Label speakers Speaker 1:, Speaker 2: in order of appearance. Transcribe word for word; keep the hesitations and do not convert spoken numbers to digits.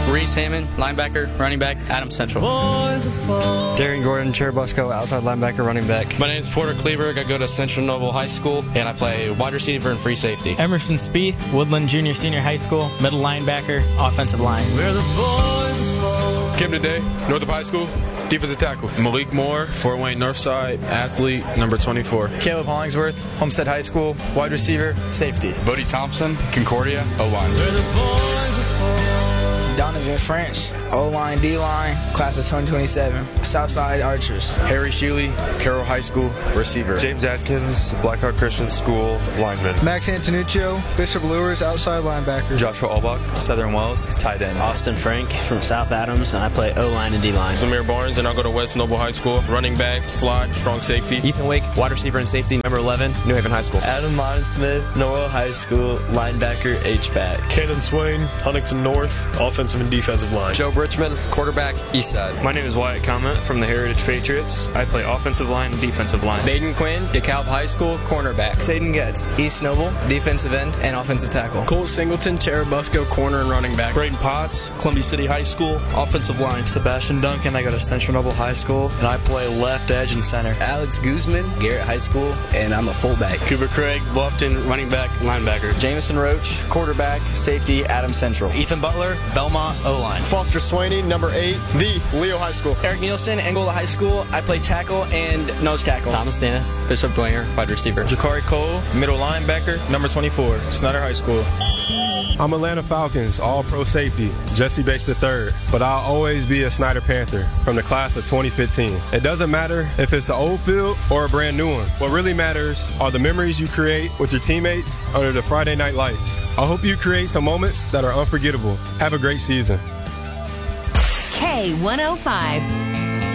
Speaker 1: Reese Hammond, linebacker, running back, Adams Central.
Speaker 2: Darian Gordon, Cherubusco, outside linebacker, running back.
Speaker 3: My name is Porter Kleberg. I go to Central Noble High School, and I play wide receiver and free safety.
Speaker 4: Emerson Spieth, Woodland Junior Senior High School, middle linebacker, offensive line.
Speaker 5: We're the boys.
Speaker 6: Kim Today, Northrop High School, defensive tackle.
Speaker 7: Malik Moore, Fort Wayne Northside, athlete, number twenty-four.
Speaker 2: Caleb Hollingsworth, Homestead High School, wide receiver, safety.
Speaker 8: Bodie Thompson, Concordia, O-line.
Speaker 5: We're the boys.
Speaker 9: Donovan French, O-line, D-line, class of twenty twenty-seven, Southside Archers.
Speaker 10: Harry Sheely, Carroll High School, receiver.
Speaker 11: James Atkins, Blackhawk Christian School, lineman.
Speaker 12: Max Antonuccio, Bishop Lures, outside linebacker.
Speaker 13: Joshua Albach, Southern Wells, tight end.
Speaker 14: Austin Frank from South Adams, and I play O-line and D-line.
Speaker 15: Samir Barnes, and I go to West Noble High School, running back, slot, strong safety.
Speaker 16: Ethan Wake, wide receiver and safety, number eleven, New Haven High School.
Speaker 17: Adam Modern-Smith, Norwell High School, linebacker, H-back.
Speaker 18: Caden Swain, Huntington North, offensive and defensive line.
Speaker 19: Joe Bridgman, quarterback, East Side.
Speaker 20: My name is Wyatt Comment from the Heritage Patriots. I play offensive line and defensive line.
Speaker 2: Baden Quinn, DeKalb High School, cornerback.
Speaker 3: Zayden Getz, East Noble, defensive end and offensive tackle.
Speaker 8: Cole Singleton, Cherubusco, corner and running back.
Speaker 5: Braden Potts, Columbia City High School, offensive line.
Speaker 12: Sebastian Duncan, I go to Central Noble High School, and I play left edge and center.
Speaker 13: Alex Guzman, Garrett High School, and I'm a fullback.
Speaker 16: Cooper Craig, Bluffton, running back, linebacker.
Speaker 18: Jameson Roach, quarterback, safety, Adams Central.
Speaker 15: Ethan Butler, Belmont, O-line.
Speaker 10: Foster Swaney, number eight, the Leo High School.
Speaker 1: Eric Nielsen, Angola High School. I play tackle and nose tackle.
Speaker 20: Thomas Dennis, Bishop Dwenger, wide receiver.
Speaker 17: Jakari Cole, middle linebacker, number twenty-four, Snyder High School.
Speaker 19: I'm Atlanta Falcons, all-pro safety, Jesse Bates the third, but I'll always be a Snyder Panther from the class of twenty fifteen. It doesn't matter if it's an old field or a brand new one. What really matters are the memories you create with your teammates under the Friday night lights. I hope you create some moments that are unforgettable. Have a great season.
Speaker 7: K one oh five